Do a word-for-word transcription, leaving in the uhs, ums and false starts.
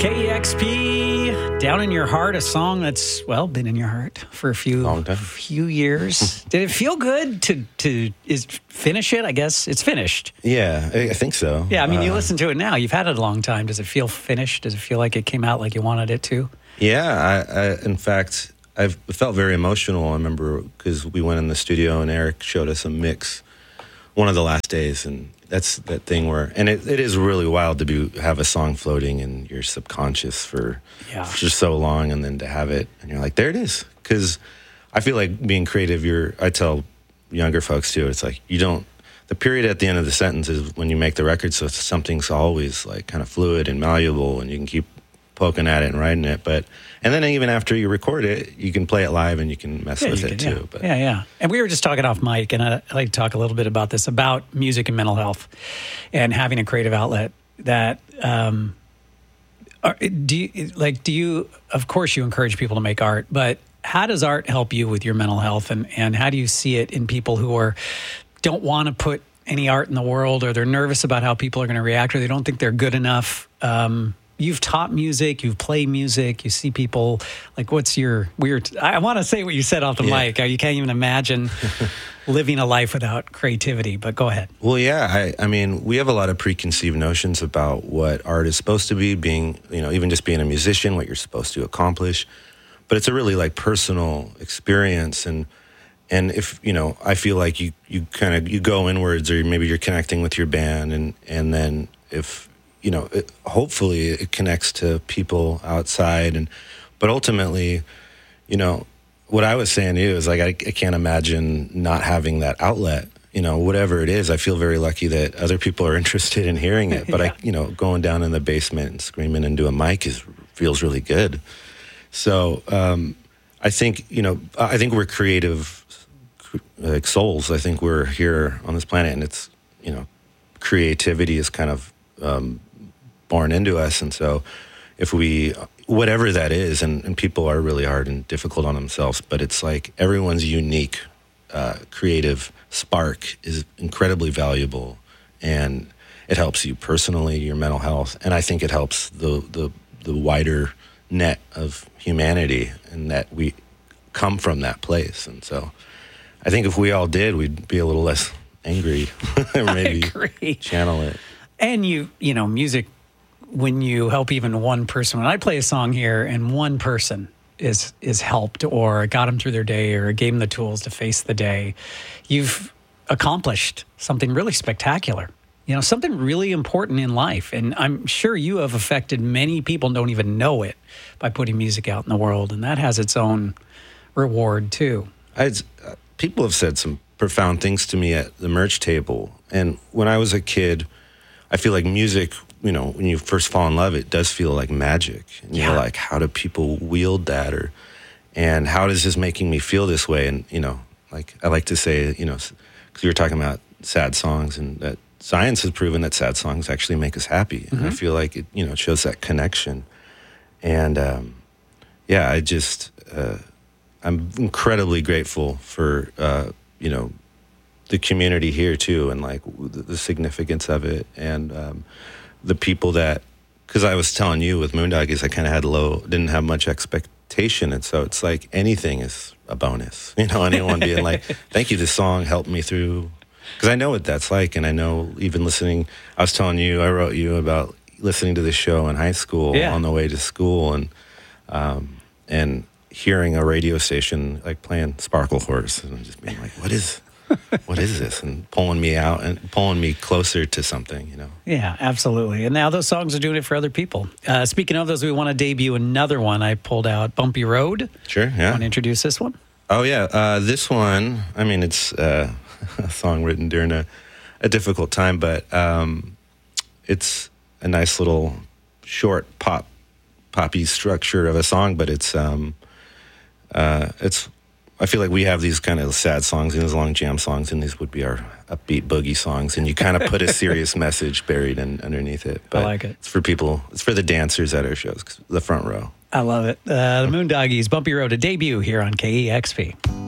K E X P, Down in Your Heart, a song that's, well, been in your heart for a few Long time. few years. Did it feel good to, to is finish it? I guess it's finished. Yeah, I, I think so. Yeah, I mean, you Uh, listen to it now. You've had it a long time. Does it feel finished? Does it feel like it came out like you wanted it to? Yeah, I, I, in fact, I felt very emotional. I remember because we went in the studio and Eric showed us a mix one of the last days, and that's that thing where, and it, it is really wild to be have a song floating in your subconscious for, Yeah. for so long, and then to have it, and you're like, there it is. Because I feel like being creative, you're, I tell younger folks too, it's like you don't, the period at the end of the sentence is when you make the record, so something's always like kind of fluid and malleable, and you can keep poking at it and writing it, but and then even after you record it, you can play it live and you can mess Yeah, with you it can, too. yeah. But yeah, yeah. And we were just talking off mic, and I, I like to talk a little bit about this, about music and mental health and having a creative outlet that, um, are, do you, like, do you, of course you encourage people to make art, but how does art help you with your mental health, and, and how do you see it in people who are, don't want to put any art in the world, or they're nervous about how people are going to react, or they don't think they're good enough? Um, You've taught music, you've played music, you see people, like, what's your weird, I want to say what you said off the Yeah. mic. You can't even imagine living a life without creativity, but go ahead. Well, yeah, I, I mean, we have a lot of preconceived notions about what art is supposed to be, being, you know, even just being a musician, what you're supposed to accomplish. But it's a really like personal experience. And, and if, you know, I feel like you, you kind of, you go inwards, or maybe you're connecting with your band. And, and then if, you know, it, hopefully it connects to people outside. And, but ultimately, you know, what I was saying to you is like, I, I can't imagine not having that outlet, you know, whatever it is. I feel very lucky that other people are interested in hearing it, but yeah. I, you know, going down in the basement and screaming into a mic is, feels really good. So, um, I think, you know, I think we're creative, like souls. I think we're here on this planet, and it's, you know, creativity is kind of, um, born into us. And so if we, whatever that is, and, and people are really hard and difficult on themselves, but it's like everyone's unique uh, creative spark is incredibly valuable, and it helps you personally, your mental health, and I think it helps the the, the wider net of humanity, and that we come from that place. And so I think if we all did, we'd be a little less angry or maybe channel it. And you, you know, music, when you help even one person, when I play a song here and one person is is helped, or got them through their day, or gave them the tools to face the day, you've accomplished something really spectacular. You know, something really important in life. And I'm sure you have affected many people and don't even know it by putting music out in the world. And that has its own reward too. I, uh, people have said some profound things to me at the merch table. And when I was a kid, I feel like music, you know, when you first fall in love, it does feel like magic. And Yeah. you're like, how do people wield that? Or, and how is this making me feel this way? And, you know, like I like to say, you know, because you were talking about sad songs, and that science has proven that sad songs actually make us happy. And Mm-hmm. I feel like it, you know, it shows that connection. And, um, yeah, I just, uh, I'm incredibly grateful for, uh, you know, the community here too, and like the, the significance of it, and um, the people that, because I was telling you with Moondoggies, I kind of had low, didn't have much expectation, and so it's like anything is a bonus, you know. Anyone being like, "Thank you, this song helped me through," because I know what that's like, and I know even listening. I was telling you, I wrote you about listening to this show in high school Yeah. on the way to school, and um, and hearing a radio station like playing Sparkle Horse, and just being like, "What is?" What is this? And pulling me out and pulling me closer to something, you know? Yeah, absolutely. And now those songs are doing it for other people. Uh, speaking of those, we want to debut another one. I pulled out Bumpy Road. Sure, yeah. Want to introduce this one? Oh, yeah. Uh, this one, I mean, it's uh, a song written during a, a difficult time, but um, it's a nice little short pop, poppy structure of a song, but it's, um, uh, it's, I feel like we have these kind of sad songs and these long jam songs, and these would be our upbeat boogie songs, and you kind of put a serious message buried in, underneath it. But I like it. It's for people, it's for the dancers at our shows, the front row. I love it. Uh, the Moondoggies, Bumpy Road, a debut here on K E X P.